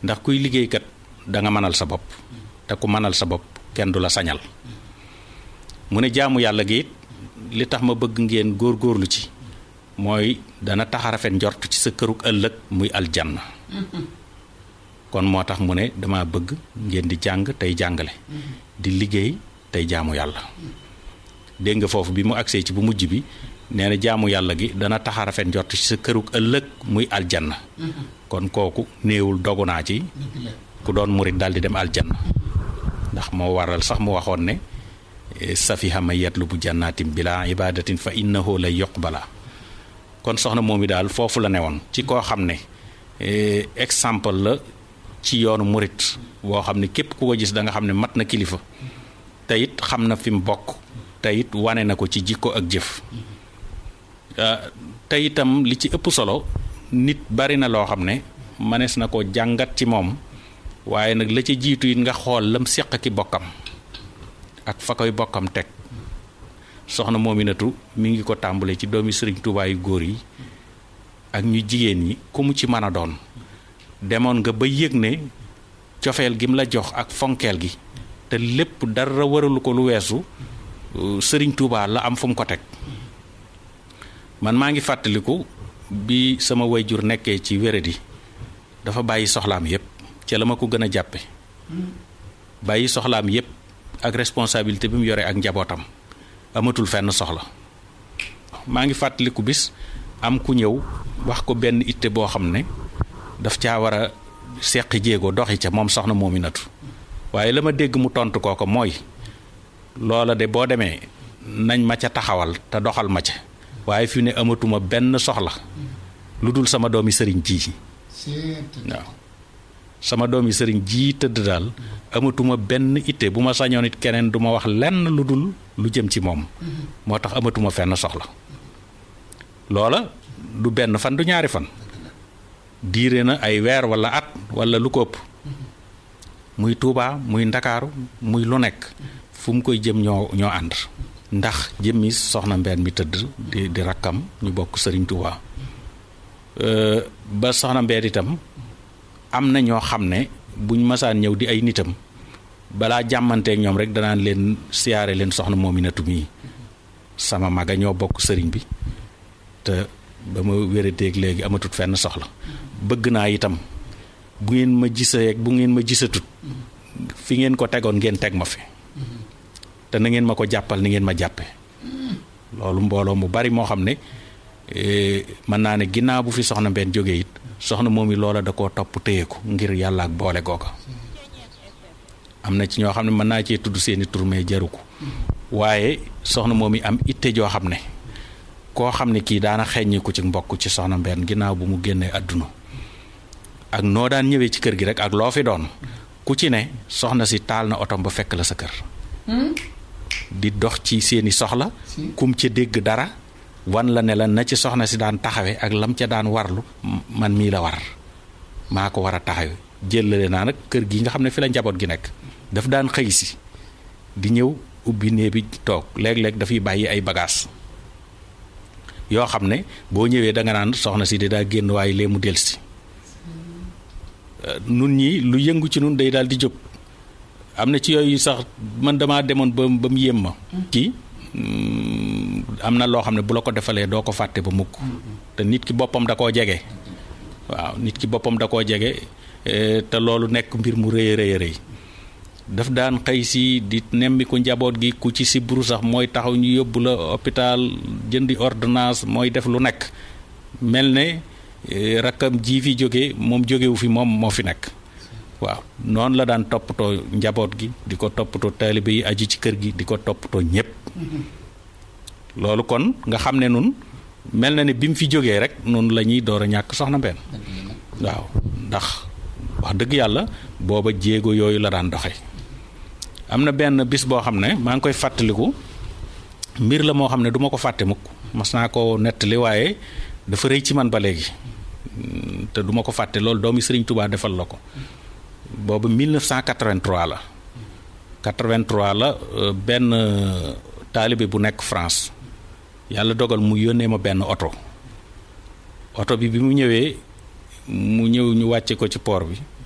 ndax kuy liggéeykat da nga mënal sa bopp te ku mënal sa bopp kenn du la sañal mu ne jaamu yàlla gi it li tax ma bëgg ngeen góorgóorlu ci mooy dana tax a rafet njort ci sa kërug ëllëg muy aljanna kon moo tax mu ne dama bëgg ngeen di jàng tey jàngale di liggéey tey jaamu yàlla dégg nga foofu bi mu agsee ci bu mujj bi nee na jaamu yàlla gi dana tax a rafet njort ci sa kërug ëllëg muy aljanna kon kooku néewul dogu naa ci ku doon murit daal di dem aljanna ndax moo waral sax mu waxoon ne safiha man yatlubu jannatin bila ibadatin fa innahu la yuqbala kon soxna moom i daal foofu la newoon ci koo xam ne exemple la ci yoonu murit woo xam ne képp ku ko gis da nga xam ne mat na kilifa te it xam na fi mu bokk te it wane na ko ci jikko ak jëf te itam li ci ëpp solo nit bari na loo xam ne mënees na ko jàngat ci moom waaye nag la ca jiitu it nga xool lam seq ki bokkam ak fa koy bokkam teg soxna Moominatu mi ngi ko tàmbale ci doomi Sëriñ Tuubaa yu góor yi ak ñu jigéen ñi ku mu ci mën a doon demoon nga ba yëg ne cofeel gi mu la jox ak fonkeel gi te lépp dara waralu ko lu weesu Sëriñ Tuubaa la am fu mu ko teg man maa ngi fàttaliku bi sama wayjur nekkee ci wéradi dafa bàyyi soxlaam yépp ca la ma ko gën a jàppe bàyyi soxlaam yépp ak responsabilité bi mu yore ak njabootam amatul fenn soxla maa ngi fàttaliku bis am ku ñëw wax ko benn itte boo xam ne daf caa war a seqi jéego doxi ca moom soxna Moominatu waaye la ma dégg mu tontu kooko mooy loola de boo demee nañ ma ca taxawal te doxal ma ca waaye fi ne amatuma benn soxla lu dul sama doomi sëriñ ji waaw sama doomi sëriñ ji tëdd daal amatuma benn itte bu ma sañoon it keneen du ma wax lenn lu dul lu jëm ci moom moo tax amatuma fenn soxla loola du benn fan du ñaari fan diire na ay weer wala at wala lu ko ëpp muy Tuubaa muy Ndakaaru muy lu nekk fu mu koy jëm ñoo ànd ndax jëmmi soxna Mbeen mi tëdd di rakkam ñu bokk sëriñ Tuubaa ba soxna Mbeen itam am na ñoo xam ne buñ masaan ñëw di ay nitam balaa jàmmanteek ñoom rek danaan leen siyaare leen soxna Moominatu mii sama maga ñoo bokk sëriñ bi te ba ma wérateeg léegi amatut fenn soxla bëgg naa itam bu ngeen ma gisee bu ngeen ma gisatut fi ngeen ko tegoon ngeen teg ma fi te na ngeen ma ko jàppal ni ngeen ma jàppe loolu mbooloo mu bari moo xam ne mën naa ne ginnaaw bu fi soxna Mbeen jógee it soxna moom yi loola da koo topp téye ko ngir yàlla ak boole googa am na ci ñoo xam ne mën naa cee tudd seeni tur mais jaru ko waaye soxna moom yi am itte joo xam ne koo xam ne kii daana xeeññi ko ci mbokk ci soxna Mbeen ginnaaw bu mu génnee àdduna ak noo daan ñëwee ci kër gi rek ak loo fi doon ku ci ne soxna si taal na otom ba fekk la sa kër di dox ci seeni soxla kum ca dégg dara wan la ne la na ci soxna si daan taxawe ak lam ca daan warlu man mii la war maa ko war a taxawe jëlale naa nag kër gi nga xam ne fi la njaboot gi nekk daf daan xëy si di ñëw ubbi néeg bi toog léeg-léeg dafay bàyyi ay bagages yoo xam ne boo ñëwee da nga naan soxna si di daa génn waaye lee mu delsi nun ñi lu yëngu ci nun day daal di jóg am na ci yooyu sax man damaa demoon ba mu yéem ma kii am na loo xam ne bu la ko defalee doo ko fàtte ba mukk te nit ki boppam da koo jege waaw nit ki boppam da koo jege te loolu nekk mbir mu rëy a rëy daf daan xëy si di nemmiku njaboot gi ku ci sibbiru sax mooy taxaw ñu yóbbu la hôpital jëndi ordonnance mooy def lu nekk mel ne rakkam ji fi jóge moom jógewu fi moom moo fi nekk waaw noonu la daan toppatoo njaboot gi di ko toppatoo taalibe yi aju ci kër gi di ko toppatoo ñépp loolu kon nga xam ne nun mel na ne bi mu fi jógee rek noonu la ñuy door a ñàkk soxna Mbeen waaw ndax wax dëgg yàlla booba jéego yooyu la daan doxe am na benn bis boo xam ne maa ngi koy fàttaliku mbir la moo xam ne duma ko fàtte mukk mas naa ko nettali waaye dafa rëy ci man ba léegi te duma ko fàtte loolu doomi Sëriñ Tuubaa defal la ko boobu 1983 la 83 la benn taalibe bu nekk France yàlla dogal mu yónnee ma benn oto bi mu ñëwee mu ñëw ñu wàcce ko ci port bi